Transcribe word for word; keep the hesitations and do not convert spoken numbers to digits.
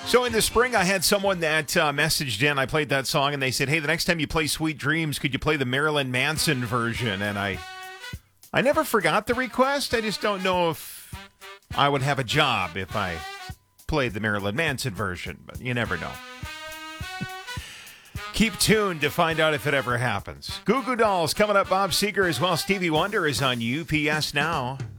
So in the spring, I had someone that uh, messaged in. I played that song, and they said, hey, the next time you play Sweet Dreams, could you play the Marilyn Manson version? And I I never forgot the request. I just don't know if I would have a job if I played the Marilyn Manson version, but you never know. Keep tuned to find out if it ever happens. Goo Goo Dolls coming up. Bob Seger as well. Stevie Wonder is on U P S Now.